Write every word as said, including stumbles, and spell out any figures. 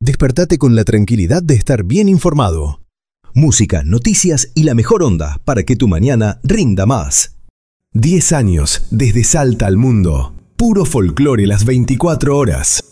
Despertate con la tranquilidad de estar bien informado. Música, noticias y la mejor onda para que tu mañana rinda más. diez años desde Salta al mundo. Puro folclore las veinticuatro horas.